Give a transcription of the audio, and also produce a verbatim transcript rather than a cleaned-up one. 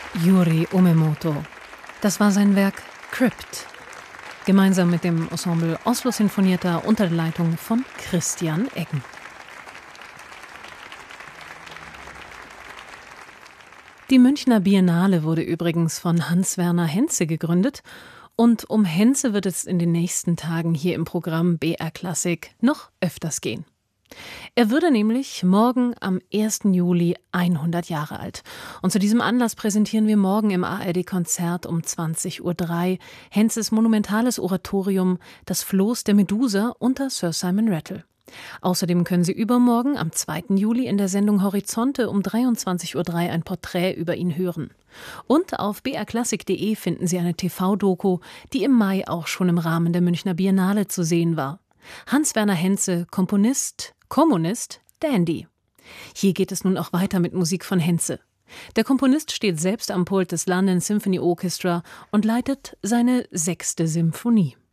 Yuri Umemoto. Das war sein Werk Crypt. Gemeinsam mit dem Ensemble Oslo Sinfonietta unter der Leitung von Christian Eggen. Die Münchner Biennale wurde übrigens von Hans-Werner Henze gegründet und um Henze wird es in den nächsten Tagen hier im Programm B R Klassik noch öfters gehen. Er würde nämlich morgen am ersten Juli hundert Jahre alt. Und zu diesem Anlass präsentieren wir morgen im A R D-Konzert um zwanzig Uhr drei Henzes monumentales Oratorium »Das Floß der Medusa« unter Sir Simon Rattle. Außerdem können Sie übermorgen am zweiten Juli in der Sendung Horizonte um dreiundzwanzig Uhr drei ein Porträt über ihn hören. Und auf b r klassik punkt de finden Sie eine T V-Doku, die im Mai auch schon im Rahmen der Münchner Biennale zu sehen war. Hans-Werner Henze, Komponist, Kommunist, Dandy. Hier geht es nun auch weiter mit Musik von Henze. Der Komponist steht selbst am Pult des London Symphony Orchestra und leitet seine sechste Symphonie.